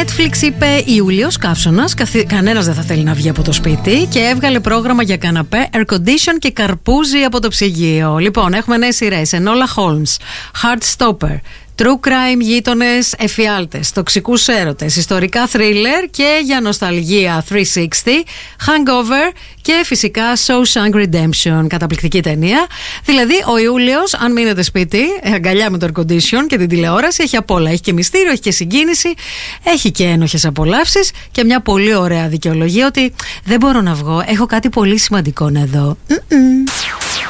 Netflix είπε Ιούλιος, καύσωνας, κανένας δεν θα θέλει να βγει από το σπίτι, και έβγαλε πρόγραμμα για καναπέ, air condition και καρπούζι από το ψυγείο. Λοιπόν, έχουμε νέες σειρές: Enola Holmes, Heartstopper, True crime, γείτονες, εφιάλτες, τοξικούς έρωτες, ιστορικά thriller και για νοσταλγία 360, Hangover και φυσικά Shawshank Redemption. Καταπληκτική ταινία. Δηλαδή, ο Ιούλιος, αν μείνετε σπίτι, αγκαλιά με το air condition και την τηλεόραση, έχει απ' όλα. Έχει και μυστήριο, έχει και συγκίνηση, έχει και ένοχες απολαύσεις και μια πολύ ωραία δικαιολογία ότι δεν μπορώ να βγω. Έχω κάτι πολύ σημαντικό να δω.